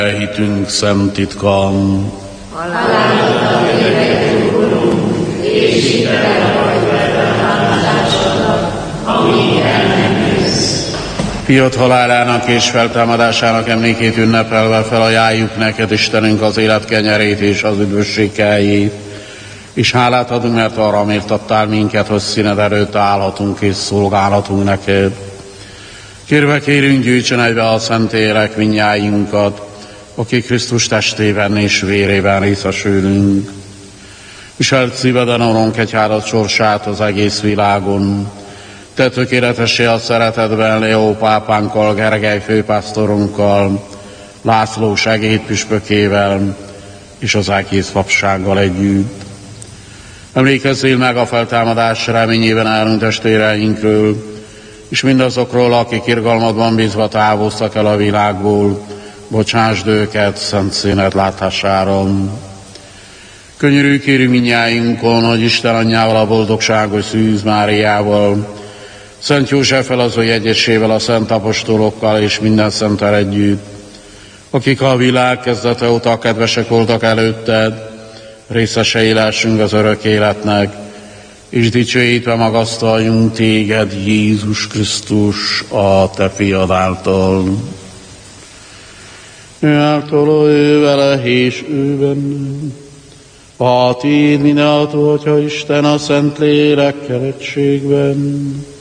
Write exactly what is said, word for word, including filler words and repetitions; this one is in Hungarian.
Hitünk szent titkam. Halálodra ébredtünk, Urunk, és hitelen vagy feltámadásodnak, amíg el nem jössz. Fiad halálának és feltámadásának emlékét ünnepelve felajánljuk neked, Istenünk, az élet kenyerét és az üdvösség keljét, és hálát adunk, mert arra méltattál minket, hogy színed előtt állhatunk és szolgálhatunk neked. Kérve kérünk, gyűjtsön egybe a Szentlélek mindnyájunkat, akik Krisztus testében és vérében részesülünk. Viselt szíveden, Urunk, egyhádat sorsát az egész világon. Te tökéletessé a szeretetben Leó pápánkkal, Gergely főpásztorunkkal, László segédpüspökével és az egész papsággal együtt. Emlékezzél meg a feltámadás reményében elhunyt testvéreinkről, és mindazokról, akik irgalmadban bízva távoztak el a világból, bocsásd őket szent színed látására. Könyörű kérünk mindnyájunkon, hogy Isten anyjával, a boldogságos Szűz Máriával, Szent Józseffel, az ő egyesével, a szent apostolokkal és minden szenttel együtt, akik a világ kezdete óta kedvesek voltak előtted, részesei lessünk az örök életnek, és dicsőítve magasztaljunk téged, Jézus Krisztus, a te fiad által. Ő által, ő vele, és ő bennem. A tiéd mindenható, Atya Isten, a Szentlélekkel egységben,